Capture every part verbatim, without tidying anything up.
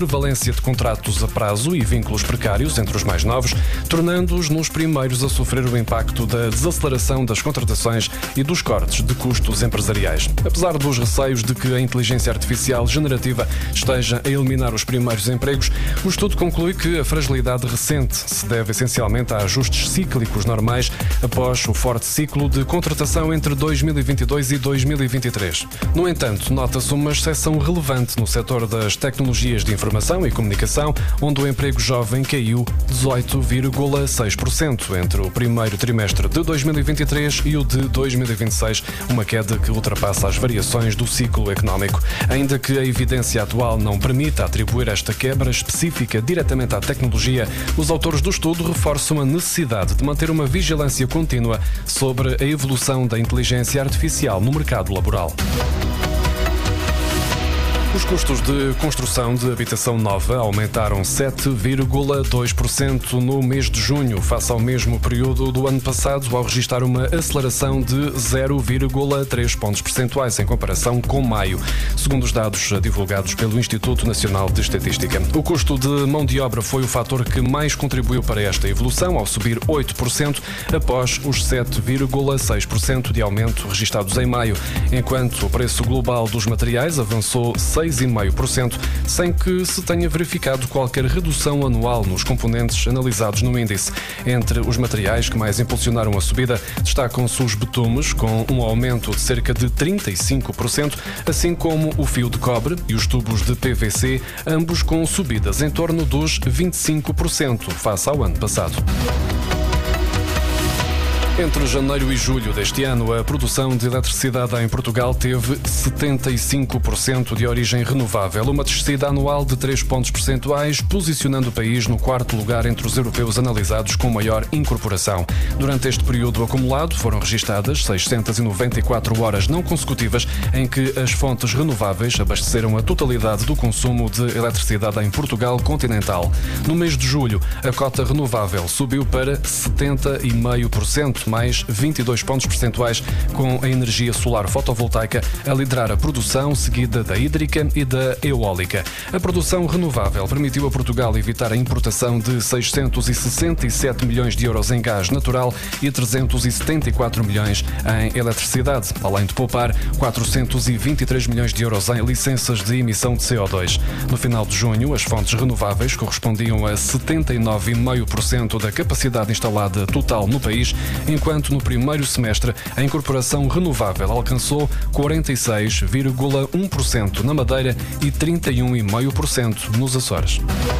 prevalência de contratos a prazo e vínculos precários entre os mais novos, tornando-os nos primeiros a sofrer o impacto da desaceleração das contratações e dos cortes de custos empresariais. Apesar dos receios de que a inteligência artificial generativa esteja a eliminar os primeiros empregos, o estudo conclui que a fragilidade recente se deve essencialmente a ajustes cíclicos normais após o forte ciclo de contratação entre dois mil e vinte e dois e dois mil e vinte e três. No entanto, nota-se uma exceção relevante no setor das tecnologias de informação e comunicação, onde o emprego jovem caiu dezoito vírgula seis por cento entre o primeiro trimestre de dois mil e vinte e três e o de dois mil e vinte e seis, uma queda que ultrapassa as variações do ciclo económico. Ainda que a evidência atual não permita atribuir esta quebra específica diretamente à tecnologia, os autores do estudo reforçam a necessidade de manter uma vigilância contínua sobre a evolução da inteligência artificial no mercado laboral. Os custos de construção de habitação nova aumentaram sete vírgula dois por cento no mês de junho, face ao mesmo período do ano passado, ao registrar uma aceleração de zero vírgula três pontos percentuais em comparação com maio, segundo os dados divulgados pelo Instituto Nacional de Estatística. O custo de mão de obra foi o fator que mais contribuiu para esta evolução, ao subir oito por cento, após os sete vírgula seis por cento de aumento registados em maio, enquanto o preço global dos materiais avançou seis vírgula cinco por cento, sem que se tenha verificado qualquer redução anual nos componentes analisados no índice. Entre os materiais que mais impulsionaram a subida, destacam-se os betumes, com um aumento de cerca de trinta e cinco por cento, assim como o fio de cobre e os tubos de P V C, ambos com subidas em torno dos vinte e cinco por cento face ao ano passado. Entre janeiro e julho deste ano, a produção de eletricidade em Portugal teve setenta e cinco por cento de origem renovável, uma descida anual de três pontos percentuais, posicionando o país no quarto lugar entre os europeus analisados com maior incorporação. Durante este período acumulado, foram registadas seiscentas e noventa e quatro horas não consecutivas em que as fontes renováveis abasteceram a totalidade do consumo de eletricidade em Portugal continental. No mês de julho, a cota renovável subiu para setenta e cinco por cento, mais vinte e dois pontos percentuais, com a energia solar fotovoltaica a liderar a produção, seguida da hídrica e da eólica. A produção renovável permitiu a Portugal evitar a importação de seiscentos e sessenta e sete milhões de euros em gás natural e trezentos e setenta e quatro milhões em eletricidade, além de poupar quatrocentos e vinte e três milhões de euros em licenças de emissão de C O dois. No final de junho, as fontes renováveis correspondiam a setenta e nove vírgula cinco por cento da capacidade instalada total no país, enquanto no primeiro semestre a incorporação renovável alcançou quarenta e seis vírgula um por cento na Madeira e trinta e um vírgula cinco por cento nos Açores.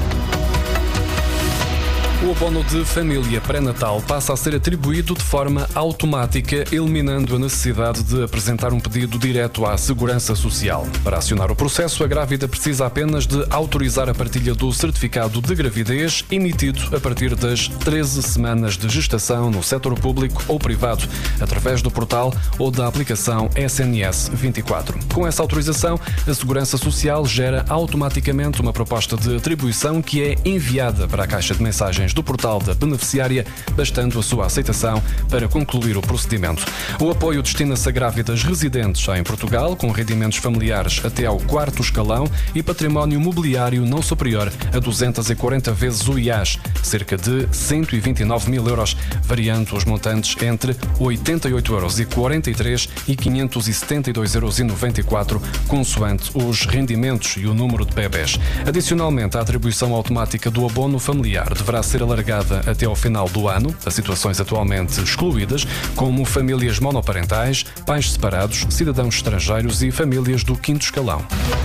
O abono de família pré-natal passa a ser atribuído de forma automática, eliminando a necessidade de apresentar um pedido direto à Segurança Social. Para acionar o processo, a grávida precisa apenas de autorizar a partilha do certificado de gravidez, emitido a partir das treze semanas de gestação no setor público ou privado, através do portal ou da aplicação S N S vinte e quatro. Com essa autorização, a Segurança Social gera automaticamente uma proposta de atribuição que é enviada para a caixa de mensagens do portal da beneficiária, bastando a sua aceitação para concluir o procedimento. O apoio destina-se a grávidas residentes em Portugal, com rendimentos familiares até ao quarto escalão e património mobiliário não superior a duzentas e quarenta vezes o I A S, cerca de cento e vinte e nove mil euros, variando os montantes entre oitenta e oito euros e quarenta e três e quinhentos e setenta e dois euros e noventa e quatro, consoante os rendimentos e o número de bebés. Adicionalmente, a atribuição automática do abono familiar deverá ser alargada até ao final do ano a situações atualmente excluídas, como famílias monoparentais, pais separados, cidadãos estrangeiros e famílias do quinto escalão.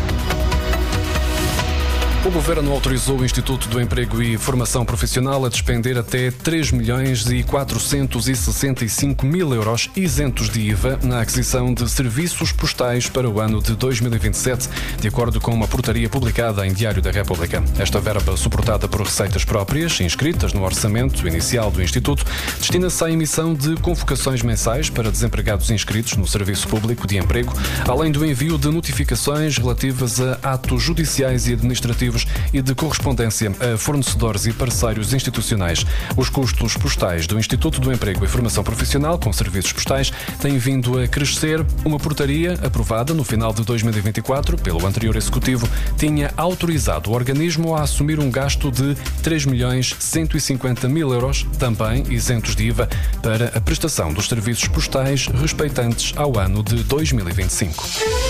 O Governo autorizou o Instituto do Emprego e Formação Profissional a despender até três milhões e quatrocentos e sessenta e cinco mil euros isentos de I V A na aquisição de serviços postais para o ano de dois mil e vinte e sete, de acordo com uma portaria publicada em Diário da República. Esta verba, suportada por receitas próprias, inscritas no orçamento inicial do Instituto, destina-se à emissão de convocações mensais para desempregados inscritos no Serviço Público de Emprego, além do envio de notificações relativas a atos judiciais e administrativos corporativos e de correspondência a fornecedores e parceiros institucionais. Os custos postais do Instituto do Emprego e Formação Profissional com serviços postais têm vindo a crescer. Uma portaria aprovada no final de dois mil e vinte e quatro pelo anterior Executivo tinha autorizado o organismo a assumir um gasto de três milhões cento e cinquenta mil euros, também isentos de I V A, para a prestação dos serviços postais respeitantes ao ano de dois mil e vinte e cinco.